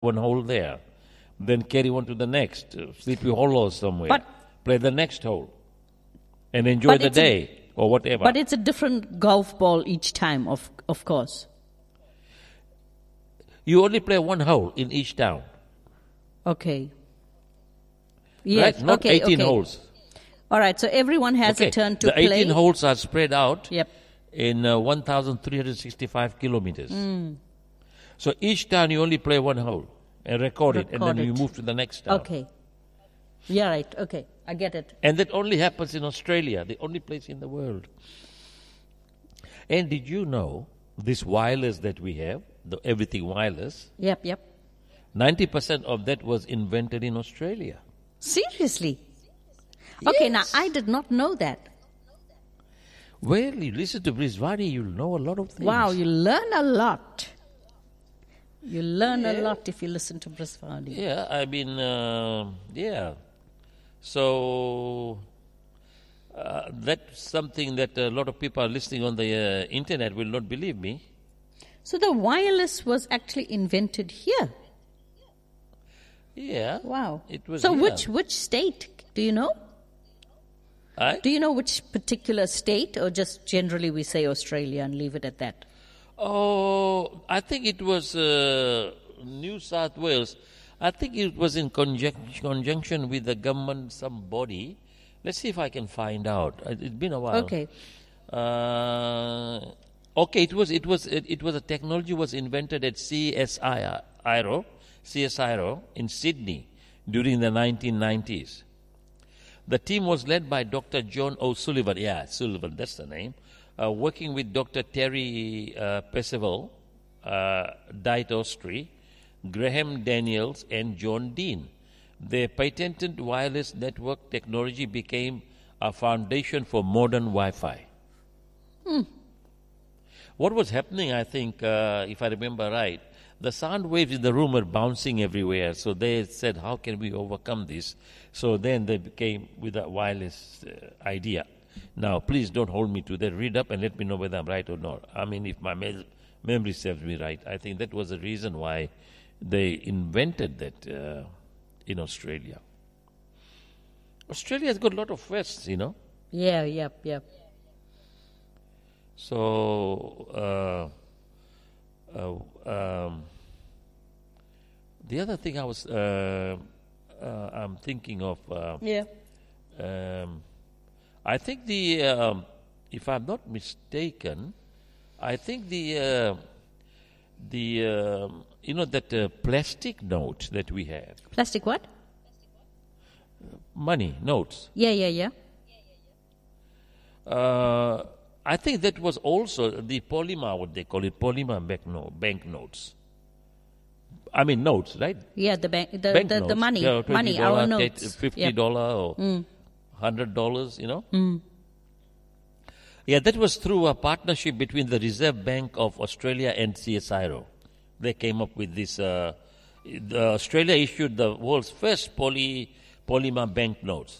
one hole there. Then carry on to the next, Sleepy Hollow somewhere. Play the next hole. And enjoy the day or whatever. But it's a different golf ball each time, of course. You only play one hole in each town. Okay. Yes. Right? Not 18 holes. All right, so everyone has a turn to play. The 18 holes are spread out Yep. in 1,365 kilometers. So each town you only play one hole and record it, and then you move to the next town. Okay. Yeah, right. Okay, I get it. And that only happens in Australia, the only place in the world. And did you know this wireless that we have, the everything wireless, Yep. 90% of that was invented in Australia. Seriously? Okay, Yes. now I did not know that. Well, you listen to Brisbane, you'll know a lot of things. Wow, you learn a lot. You learn a lot if you listen to Brisbane. Yeah, I mean, yeah. So that's something that a lot of people are listening on the internet will not believe me. So the wireless was actually invented here. Yeah. Wow. It was so here. which state, do you know? Do you know which particular state, or just generally we say Australia and leave it at that? Oh, I think it was New South Wales. I think it was in conjunction with the government, some body. Let's see if I can find out. It's been a while. Okay. Okay, it was a technology was invented at CSIRO in Sydney during the 1990s. The team was led by Dr. John O'Sullivan. Yeah, Sullivan, that's the name. Working with Dr. Terry Percival, Diet Ostry, Graham Daniels, and John Dean. Their patented wireless network technology became a foundation for modern Wi-Fi. What was happening, I think, if I remember right, the sound waves in the room were bouncing everywhere. So they said, how can we overcome this? So then they came with a wireless idea. Now, please don't hold me to that. Read up and let me know whether I'm right or not. I mean, if my memory serves me right, I think that was the reason why they invented that in Australia. Australia has got a lot of firsts, you know. Yeah, yep. So, the other thing I was, I'm thinking of, I think if I'm not mistaken, I think you know, that plastic note that we have. Plastic what? Money, notes. Yeah. I think that was also the polymer, what they call it, polymer bank notes. I mean notes, right? Yeah, the bank notes. the money, Yeah, money, our notes. $50 or $100, you know? Yeah, that was through a partnership between the Reserve Bank of Australia and CSIRO. They came up with this. Australia issued the world's first polymer bank notes.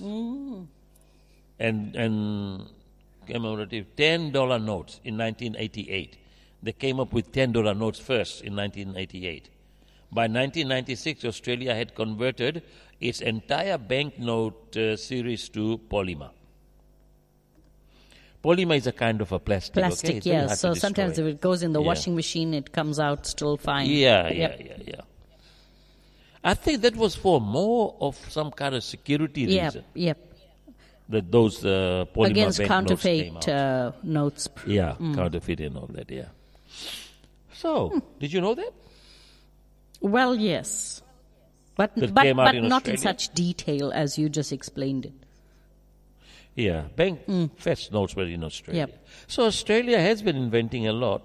And commemorative $10 notes in 1988. They came up with $10 notes first in 1988. By 1996, Australia had converted its entire banknote series to polymer. Polymer is a kind of a plastic. Plastic, okay? yeah. So sometimes if it goes in the washing machine, it comes out still fine. Yeah. I think that was for more of some kind of security reason. Yep. That those polymer against bank counterfeit notes came out. notes. Yeah, counterfeit and all that, yeah. So, did you know that? Well, yes. But That came out in not in Australia? such detail as you just explained it. Yeah, bank first notes were in Australia. Yep. So Australia has been inventing a lot.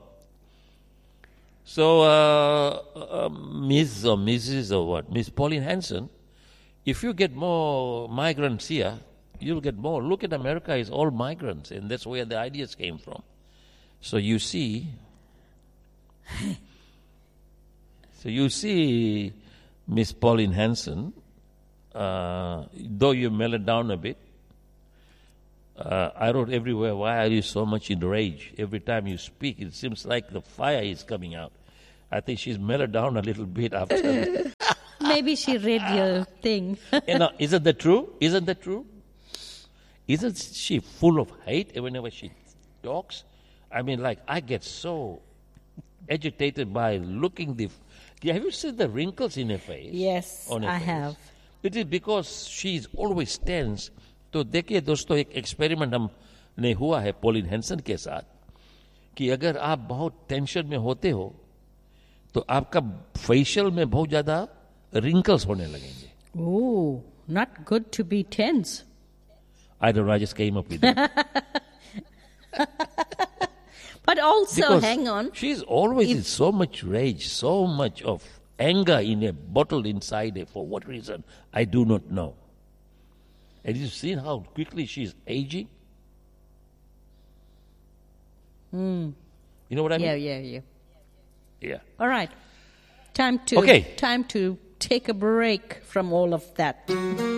So Ms. or Mrs. or what, Miss Pauline Hanson, if you get more migrants here, you'll get more. Look at America, it's all migrants, and that's where the ideas came from. So you see, Miss Pauline Hanson, though you mellow down a bit, I wrote everywhere, why are you so much in rage? Every time you speak, it seems like the fire is coming out. I think she's mellowed down a little bit after. Maybe she read your thing. Isn't that true? Isn't that true? Isn't she full of hate whenever she talks? I mean, like, I get so agitated by looking have you seen the wrinkles in her face? Yes, I have. It is because she is always tense. तो देखिए दोस्तों, एक experiment हमने हुआ है pollen Hansen के साथ कि अगर आप बहुत टेंशन में होते हो तो आपका फेशियल में बहुत ज्यादा wrinkles होने लगेंगे. Oh, not good to be tense. I don't know, I just came up with it. But also, because hang on. She's always in so much rage, so much of anger in a bottle inside her. For what reason? I do not know. And you've seen how quickly she's aging? You know what I mean? Yeah. All right. Time to take a break from all of that.